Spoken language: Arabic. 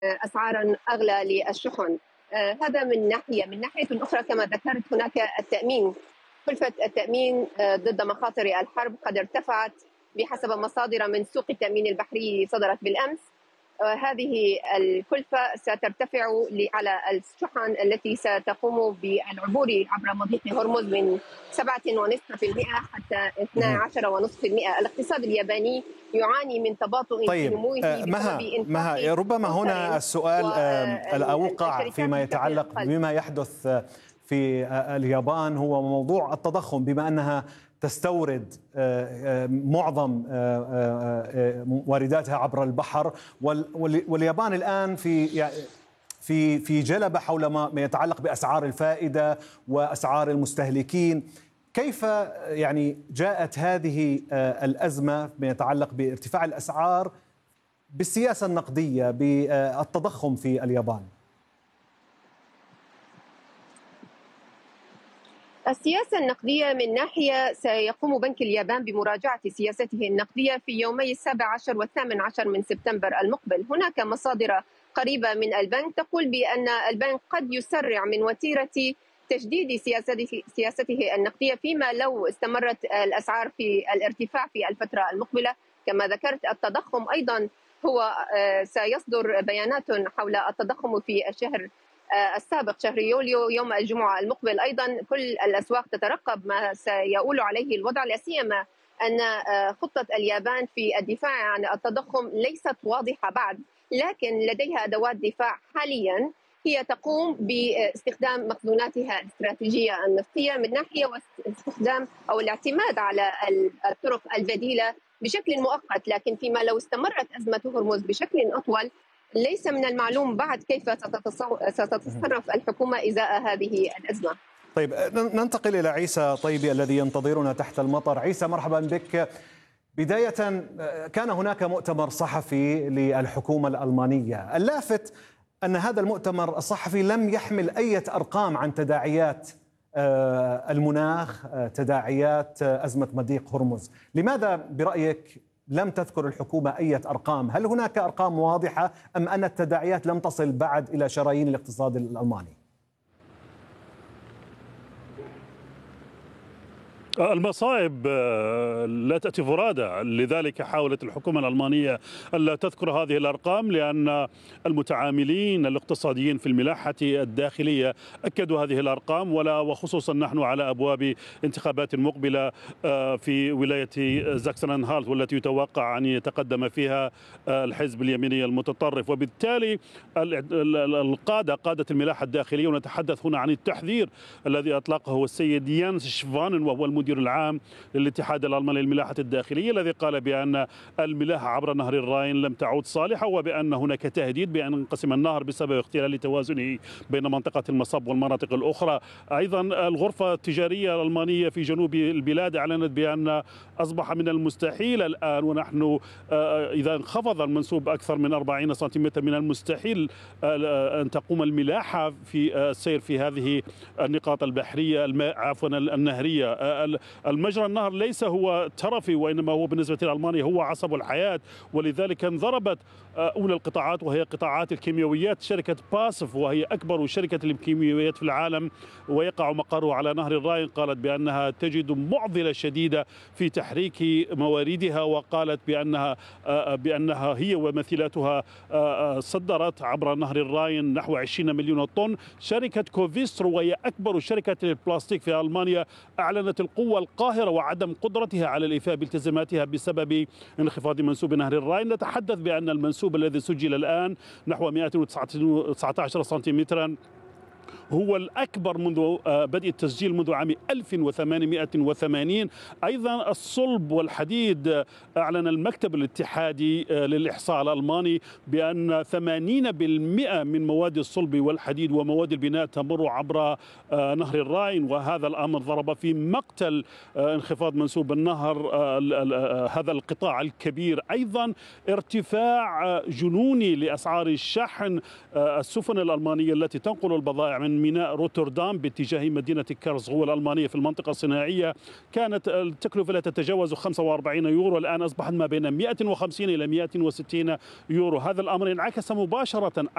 أسعارا أغلى للشحن. هذا من ناحية. من ناحية أخرى كما ذكرت هناك التأمين، كلفة التأمين ضد مخاطر الحرب قد ارتفعت بحسب مصادر من سوق التأمين البحري صدرت بالأمس. هذه الكلفة سترتفع على الشحن التي ستقوم بالعبور عبر مضيق هرمز من 7.5% حتى 12.5%. الاقتصاد الياباني يعاني من تباطؤ في نموه بسبب مها ربما هنا السؤال الأوقع فيما يتعلق بما يحدث في اليابان هو موضوع التضخم، بما أنها تستورد معظم وارداتها عبر البحر، واليابان الآن في جلبة حول ما يتعلق بأسعار الفائدة وأسعار المستهلكين. كيف يعني جاءت هذه الأزمة ما يتعلق بارتفاع الأسعار بالسياسة النقدية بالتضخم في اليابان؟ السياسة النقدية من ناحية سيقوم بنك اليابان بمراجعة سياسته النقدية في يومي 17 و18 من سبتمبر المقبل. هناك مصادر قريبة من البنك تقول بأن البنك قد يسرع من وتيرة تجديد سياسته النقدية فيما لو استمرت الأسعار في الارتفاع في الفترة المقبلة. كما ذكرت التضخم أيضا هو سيصدر بيانات حول التضخم في الشهر السابق شهر يوليو يوم الجمعة المقبل. أيضا كل الأسواق تترقب ما سيؤول عليه الوضع، لا سيما أن خطة اليابان في الدفاع عن التضخم ليست واضحة بعد، لكن لديها أدوات دفاع حاليا. هي تقوم باستخدام مخزوناتها الاستراتيجية النفطية من ناحية، واستخدام أو الاعتماد على الطرق البديلة بشكل مؤقت، لكن فيما لو استمرت أزمة هرمز بشكل أطول ليس من المعلوم بعد كيف ستتصرف الحكومة إزاء هذه الأزمة. طيب ننتقل إلى عيسى طيبي الذي ينتظرنا تحت المطر. عيسى مرحبا بك. بداية كان هناك مؤتمر صحفي للحكومة الألمانية، اللافت أن هذا المؤتمر الصحفي لم يحمل أي أرقام عن تداعيات المناخ، تداعيات أزمة مضيق هرمز. لماذا برأيك لم تذكر الحكومة أي أرقام؟ هل هناك أرقام واضحة أم أن التداعيات لم تصل بعد إلى شرايين الاقتصاد الألماني؟ المصائب لا تأتي فرادى، لذلك حاولت الحكومة الألمانية ألا تذكر هذه الأرقام، لأن المتعاملين الاقتصاديين في الملاحة الداخلية أكدوا هذه الأرقام، وخصوصا نحن على أبواب انتخابات مقبلة في ولاية زاكسن أنهالت، والتي يتوقع أن يتقدم فيها الحزب اليميني المتطرف. وبالتالي قادة الملاحة الداخلية، ونتحدث هنا عن التحذير الذي أطلقه السيد يانس شفانن وهو المدير العام للاتحاد الألماني للملاحة الداخلية، الذي قال بأن الملاحة عبر نهر الراين لم تعد صالحة، وبأن هناك تهديد بأن ينقسم النهر بسبب اختلال توازنه بين منطقة المصب والمناطق الأخرى. أيضا الغرفة التجارية الألمانية في جنوب البلاد أعلنت بأن أصبح من المستحيل الآن، ونحن إذا انخفض المنسوب أكثر من 40 سنتيمتر من المستحيل أن تقوم الملاحة في السير في هذه النقاط البحرية النهرية. المجرى النهر ليس هو ترفي، وإنما هو بالنسبة لألمانيا هو عصب الحياة، ولذلك انضربت أولى القطاعات وهي قطاعات الكيميائيات. شركة باسف وهي أكبر شركة الكيميائيات في العالم ويقع مقرها على نهر الراين قالت بأنها تجد معضلة شديدة في تحريك مواردها، وقالت بأنها هي ومثيلاتها صدرت عبر نهر الراين نحو 20 مليون طن. شركة كوفيسترو وهي أكبر شركة البلاستيك في ألمانيا أعلنت القوة القاهرة وعدم قدرتها على الإيفاء بالتزاماتها بسبب انخفاض منسوب نهر الراين. نتحدث بأن المنسوب الذي سجل الآن نحو 119 سنتيمترا هو الأكبر منذ بدء التسجيل منذ عام 1880. أيضا الصلب والحديد، أعلن المكتب الاتحادي للإحصاء الألماني بأن 80% من مواد الصلب والحديد ومواد البناء تمر عبر نهر الراين، وهذا الأمر ضرب في مقتل انخفاض منسوب النهر هذا القطاع الكبير. أيضا ارتفاع جنوني لأسعار الشحن. السفن الألمانية التي تنقل البضائع من ميناء روتردام باتجاه مدينة كارلسروه الألمانية في المنطقة الصناعية كانت التكلفة لا تتجاوز 45 يورو، الآن أصبحت ما بين 150 إلى 160 يورو. هذا الأمر انعكس مباشرة